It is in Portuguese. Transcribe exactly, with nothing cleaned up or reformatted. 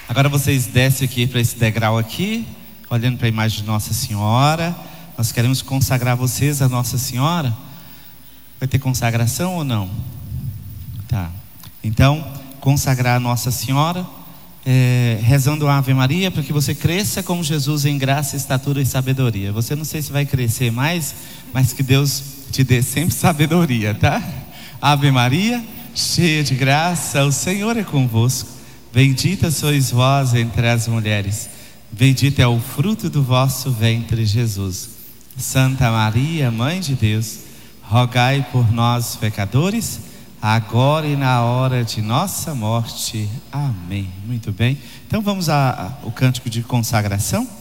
Agora vocês descem aqui para esse degrau aqui, olhando para a imagem de Nossa Senhora. Nós queremos consagrar vocês a Nossa Senhora. Vai ter consagração ou não? Tá. Então, consagrar a Nossa Senhora, é, rezando a Ave Maria, para que você cresça como Jesus em graça, estatura e sabedoria. Você não sei se vai crescer mais, mas que Deus te dê sempre sabedoria, tá? Ave Maria, cheia de graça, o Senhor é convosco. Bendita sois vós entre as mulheres, bendito é o fruto do vosso ventre, Jesus. Santa Maria, Mãe de Deus, rogai por nós, pecadores, agora e na hora de nossa morte. Amém. Muito bem. Então vamos ao cântico de consagração.